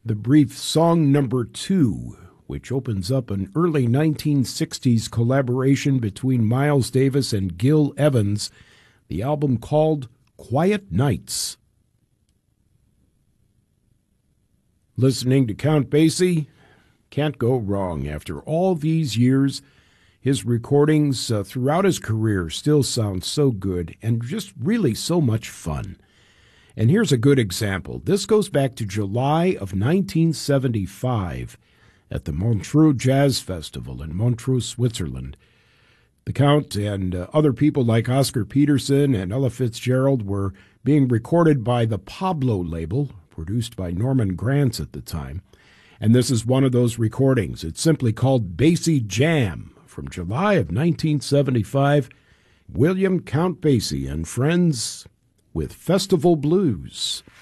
the brief Song Number 2, which opens up an early 1960s collaboration between Miles Davis and Gil Evans, the album called Quiet Nights. Listening to Count Basie, can't go wrong. After all these years, his recordings throughout his career still sound so good and just really so much fun. And here's a good example. This goes back to July of 1975 at the Montreux Jazz Festival in Montreux, Switzerland. The Count and other people like Oscar Peterson and Ella Fitzgerald were being recorded by the Pablo label, produced by Norman Granz at the time. And this is one of those recordings. It's simply called Basie Jam from July of 1975. William Count Basie and Friends with Festival Blues.